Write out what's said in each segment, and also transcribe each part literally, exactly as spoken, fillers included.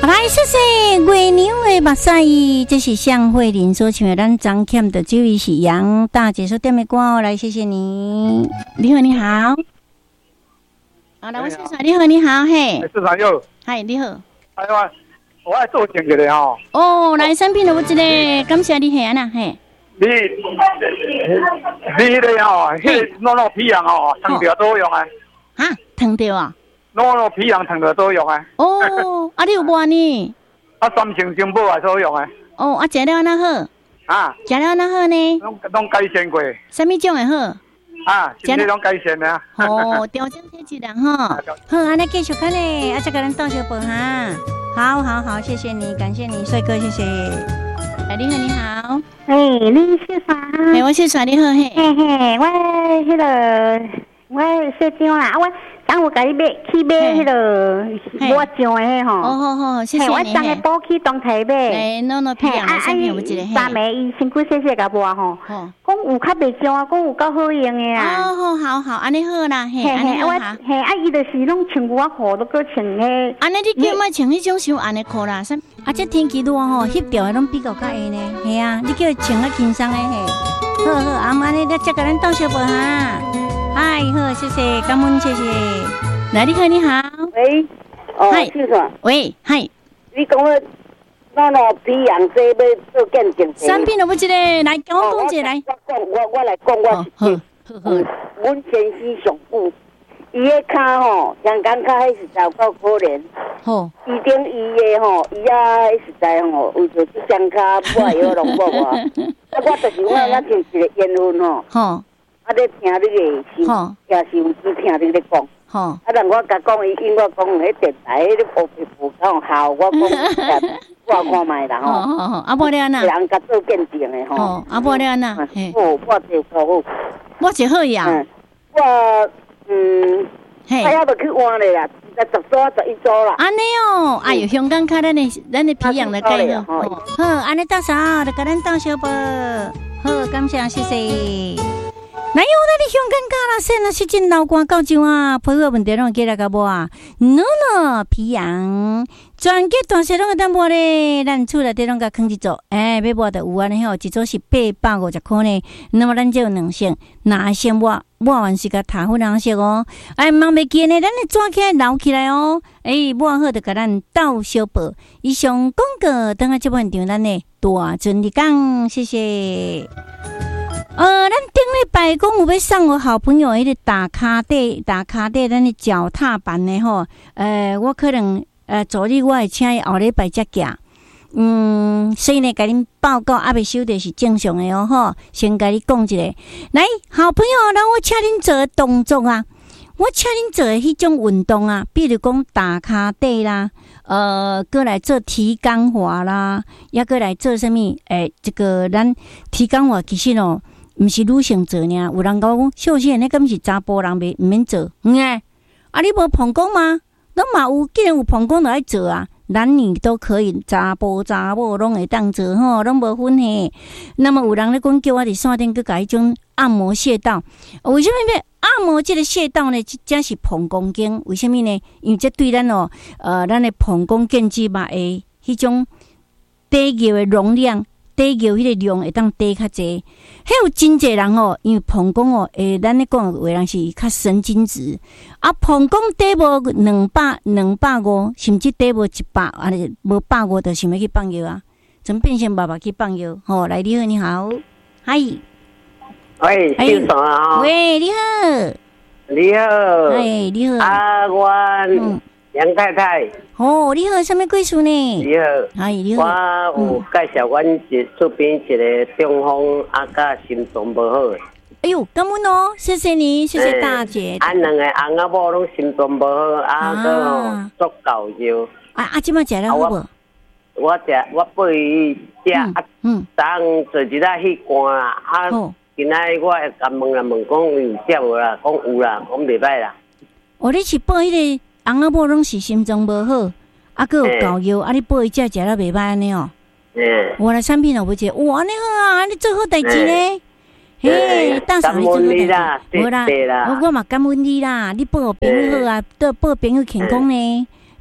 来，谢谢月娘的目屎，这是向慧玲所唱的。咱张欠的这位是杨大姐所点的歌哦。来，谢谢你。你好，你好。好，来，我谢谢你好，你好，嘿。 市场又。 嗨，你好。 哎呀，我爱做证据的吼。 哦，来，产品有一个，感谢你嘿安娜嘿。 你你迄个吼，迄个弄弄皮羊吼，烫掉都用啊。 啊，烫掉啊？ 弄弄皮羊烫掉都用啊。 哦，啊，你有mua呢？ 啊，三星金宝啊，都用啊。 哦，啊，食了安那好？啊，食了安那好呢？ 拢拢改善过。 什么种的好？ 啊，身体拢改善的啊。 哦，调整体质啦吼。好，安尼继续看咧，啊，再给咱倒小杯哈。好好好，谢谢你，感谢你，帅哥，谢谢。哎，你好，你好。 哎，你是啥？ 哎，我是啥？你好嘿。 嘿嘿，我迄个我小张啦，我当我甲你买去买迄个抹酱的迄吼。 哦好好，谢谢你。 我当下补去当台买。 哎，弄弄皮样的产品有一个嘿。 三枚伊身躯细细甲抹吼。好。讲有较袂酱啊，讲有够好用的啦。 哦好好好，安尼好啦，嘿，安尼好哈。 嘿，啊伊就是拢穿我裤都搁穿迄。 安尼你叫莫穿迄种像安尼裤啦，啥？啊这天气热吼，翕掉的拢比较较会呢。嘿啊，你叫伊穿较轻松的嘿。好好，啊安尼咱再甲咱倒小杯哈。嗨，好，谢谢，感恩，谢谢。来，你好，你好。 喂，哦，是啥？ 喂，嗨。 你讲我那那皮羊这要做鉴证。 产品有无一个？来，跟我讲一个来。 我讲，我我来讲，我是嗯，阮前妻上久，伊个骹吼，香港骹迄实在有够可怜。好。伊顶伊个吼，伊啊实在吼，为着即双骹我会晓弄无我。啊，我就是我那像一个缘分吼。好。啊！咧听你个收，也是有只听你咧讲。吼，啊！人我甲讲，伊因我讲，迄电台迄个波皮布讲好，我讲我看卖啦吼。好好好，啊，无了呐。人甲做鉴定的吼。哦，啊，无了呐。哦，我就好。 我就好呀。 我嗯，嘿，我要去换咧啦，十组十一组啦。安尼哦，哎呦，香港卡咱的咱的皮样来改好。好，安尼到啥？就甲咱倒小杯。好，感谢谢谢。哪有那里香港咖啦？现在是真老官高酒啊，配合问题拢给来个无啊？喏喏，皮羊全给大小拢个淡薄咧，咱厝内底拢个坑一组，哎，要无就有安尼吼，一组是八百五十块呢。那么咱就有两箱，哪箱抹抹完是个塔粉红色哦，哎，忙袂记呢，咱来抓起来捞起来哦，哎，抹好就甲咱倒小杯。以上广告，等下这本场咱呢大尊的讲，谢谢。呃，咱顶礼拜讲有要送我好朋友迄个打卡底、打卡底，咱的脚踏板的吼。呃，我可能呃，昨日我会请伊后礼拜才寄。嗯，所以呢，甲恁报告还未收到是正常的哦吼。先甲你讲一下，来，好朋友，让我请恁做动作啊。我请恁做迄种运动啊，比如讲打卡底啦，呃，过来做提肛滑啦，也过来做什么？诶、欸，这个咱提肛滑其实哦。毋是女性做尔，有人讲秀贤那敢是查甫人袂毋免做，嗯诶，啊你无膀胱吗？咱嘛有，既然有膀胱就爱做啊，男女都可以，查甫查某拢会当做吼，拢无分嘿。那么有人咧讲叫我伫线顶去甲迄种按摩穴道，为什么要按摩这个穴道呢？这是膀胱经，为什么呢？因为这对咱哦，呃，咱的膀胱建基嘛诶，迄种低尿的容量。低尿迄个量会当低较济，迄有真济人哦，因为膀胱哦，诶，咱咧讲话人是较神经质，啊，膀胱低无两百、两百五，甚至低无一百，啊，无百五，就想要去放药啊，怎变成爸爸去放药？吼、哦，来，你好，你好，嗨， 喂，先生啊， 喂，你好， 你好， 哎，你好， 啊，我。嗯杨太太， 哦，你好，什么贵属呢？ 你好， 哎，你好， 我有介绍阮一厝边一个中风啊，甲心脏无好的。 哎呦，感恩哦，谢谢你，谢谢大姐。 啊，两个翁仔某拢心脏无好，啊，个足够药。 啊啊，即摆食了好无？ 我食，我陪伊食，啊，嗯，昨做一仔去寒啦，啊，今仔我会甲问啦，问讲有食无啦？讲有啦，讲袂歹啦。 哦，你是报迄个？翁仔某拢是心脏无好，啊，佮有膏药，啊，你报伊食食了袂歹安尼哦。嗯。我来产品有无一个？哇，安尼好啊，你做好代志呢。嘿，大嫂你做好代志。无啦，我我嘛感恩你啦，你报朋友好啊，对报朋友健康呢。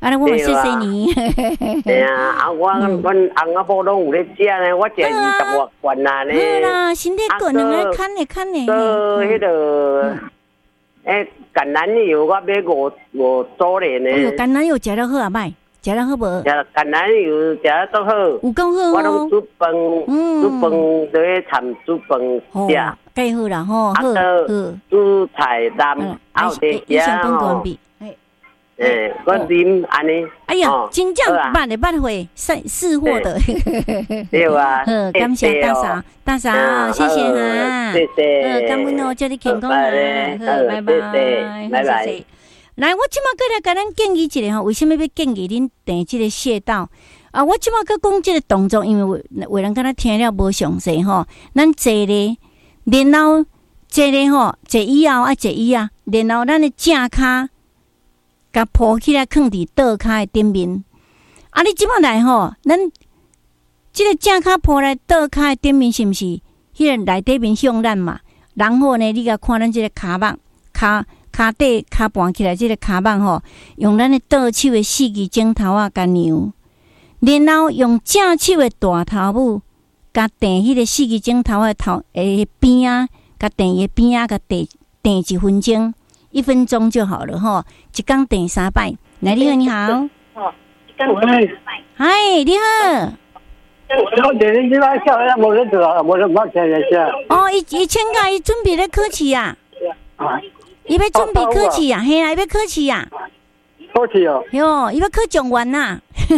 啊，我谢谢你。 对啊，啊，我阮翁仔某拢有咧食呢，我食二十外罐啊呢。 好啦，身体个两个看呢看呢。 个迄个，诶，橄榄油我买五五组咧呢。 哎呦，橄榄油食得好啊，歹，食得好无？ 食橄榄油食得都好。 有够好哦。 我拢煮饭，煮饭在咧掺煮饭食。 介好啦吼，好，好。 煮菜蛋，啊有得食吼。诶，我啉安尼。 哎呀，真正捌的捌会，是是货的。 对啊。 好，感谢大嫂，大嫂，谢谢哈。 谢谢。 好，感恩哦，祝你健康啊。好，拜拜，拜拜。来，我即马过来甲咱建议一下吼，为什么要建议恁订即个穴道啊？我即马佮讲即个动作，因为有人敢若听了无详细吼，咱坐咧，然后坐咧吼，坐以后啊，坐椅啊，然後咱的正骹。甲抱起来，放伫倒骹的顶面。啊，你即摆来吼，咱即个正骹抱来倒骹的顶面，是毋是？迄个内底面向咱嘛。然后呢，你甲看咱即个骹板、骹骹底、骹盘起来，即个骹板吼，用咱的倒手的四支指头啊，甲量，然后用正手的大头拇，甲垫迄个四支指头的头诶边啊，甲垫伊边啊，甲垫垫一分钟。一分钟就好了哈，一天点三摆。来，你好，你好。哦，一天点三摆。嗨，你好。 我点你来笑，我认得啊，我认我前认识。 哦，伊伊请假，伊准备咧考试啊。啊。伊要准备考试啊，嘿啦，伊要考试啊。 考试哦。 哟，伊要考状元呐。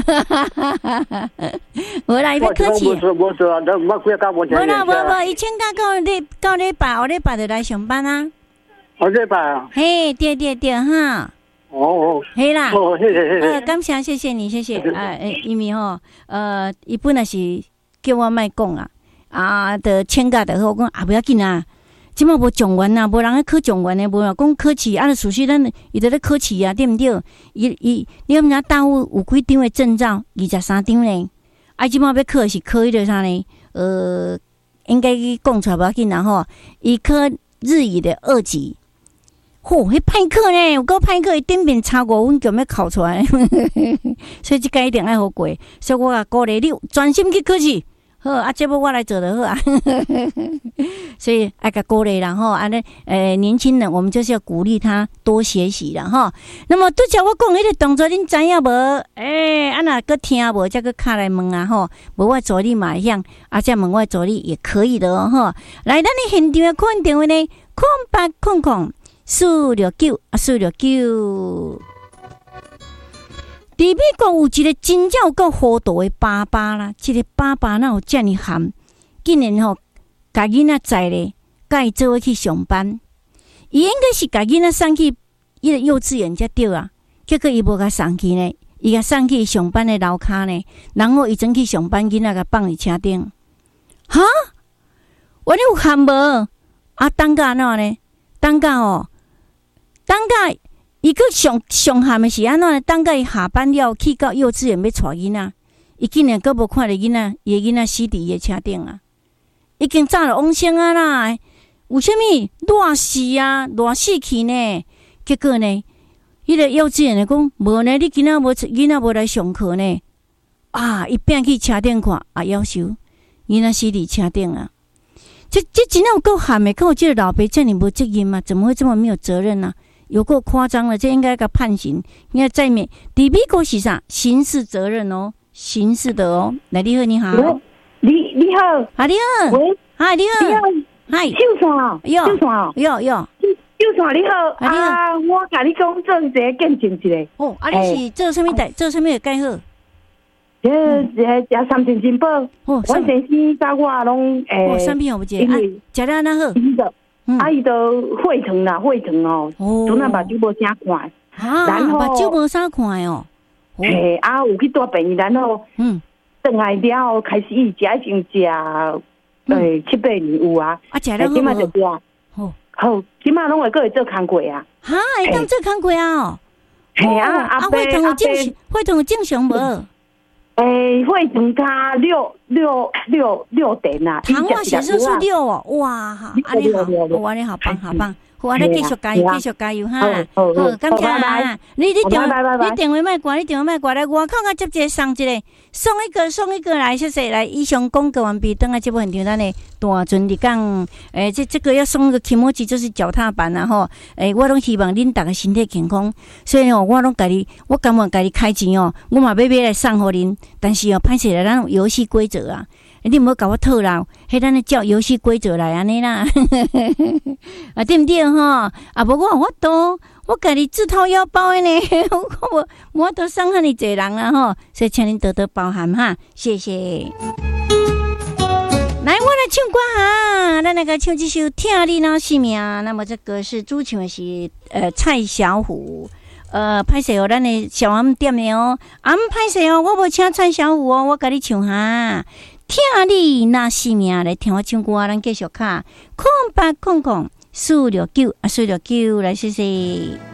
无啦，伊要考试。 我做我做啊，我几家我前认识。 无啦，无无，伊请假到礼到礼拜，后礼拜就来上班啊。 我这摆啊， 嘿，对对对哈， 哦哦， 嘿啦， 哦，谢谢谢谢， 呃，感谢谢谢你，谢谢，啊，因为吼，呃，伊本来是叫我莫讲啊，啊，的请假的，我讲啊，不要紧啊，即马无状元啊，无人咧考状元的，无人讲考试，啊，属实咱伊在咧考试啊，对毋对？伊伊，你毋知大户有几张的证照？二十三张呢，啊，即马要考是考迄个啥呢？呃，应该讲出来不要紧啦吼，伊考日语的二级。嚯，迄歹课呢，有够歹课，伊顶面差五分钟要考出来，所以即个一定爱好过。所以我也鼓励你专心去考试，好啊，这要我来做就好啊。所以爱甲鼓励啦吼，安尼诶，年轻人我们就是要鼓励他多学习啦吼。那么拄则我讲迄个动作，恁知影无？诶，啊若搁听无，则搁敲来问啊吼，无我助你嘛会晓，啊则问我助你也可以的哦吼。来，咱的现场的看电话呢，空八空空。四六九啊，四六九。伫美国有一个真正有够糊涂的爸爸啦，这个爸爸哪有遮尔憨？竟然吼，甲囡仔载咧，甲伊做伙去上班。伊应该是甲囡仔送去伊个幼稚园才对啊，结果伊无甲送去呢，伊甲送去上班的楼骹呢，然后伊转去上班，囡仔甲放伫车顶。哈？我你有憨无？啊，等甲安怎呢？等甲哦。等甲伊个上上汉的是安怎呢？等甲伊下班了去到幼稚园要带囡仔，伊竟然阁无看到囡仔，伊个囡仔死伫伊个车顶啊！已经早就往生啊啦！有啥物热死啊？热死去呢？结果呢？迄个幼稚园的讲无呢，你囡仔无囡仔无来上课呢？啊！伊变去车顶看，啊，夭寿囡仔死伫车顶啊！这这真有够悍的，靠！这个老爸这样无责任吗？怎么会这么没有责任呢、啊？有够夸张了，这应该个判刑，应该在美。伫美国是啥？刑事责任哦，刑事的哦。来，你好，你好， 你你好， 啊，你好， 喂， 嗨，你好，嗨， 秀川， 哟， 秀川， 哟哟， 秀川你好，啊，我甲你讲做一个见证一个。 哦，啊，你是做什么代？做什么介好？ 这这食三珍金宝，我先生甲我拢诶， 哦，三品我不记得，啊，食了安那好。 啊，伊都血糖啦，血糖哦，阵啊目睭无啥看， 然后目睭无啥看哦， 嘿，啊有去大病院，然后嗯，转来了后开始伊食已经食诶七八年有啊， 啊食了好无？好，好，即马拢会个会做工课啊， 哈，会当做工课啊哦， 嘿啊， 啊血糖有正常，血糖有正常无？ 诶，血糖加六六六六点啊， 糖化血色素六哦，哇哈，安尼好，哇，安尼好棒好棒， 好，咱继续加油，继续加油哈！好，感谢啊！你你电话，你电话莫挂，你电话莫挂，来外口甲接一个送一个，送一个送一个来，谢谢来。以上广告完毕，等下节目现场咱的大船你讲，诶，这这个要送个骑摩机，就是脚踏板啊吼！诶，我拢希望恁大家身体健康，所以哦，我拢家己，我甘愿家己开钱哦，我嘛要买来送互恁，但是哦，歹势来咱游戏规则啊。你唔好甲我套牢，迄咱咧照游戏规则来安尼啦，啊对毋对吼？啊无我有法度，我家己自掏腰包的呢，我无无法度伤害你侪人啦吼，所以请您多多包涵哈，谢谢。来，我来唱歌哈，咱来个唱这首《听你那性命》。那么这个是主唱的是呃蔡小虎。呃，歹势哦，咱的小暗点的哦，暗歹势哦，我无请蔡小虎哦，我甲你唱哈。听你那性命来听我唱歌，咱继续卡空八空空四六九啊，四六九来，谢谢。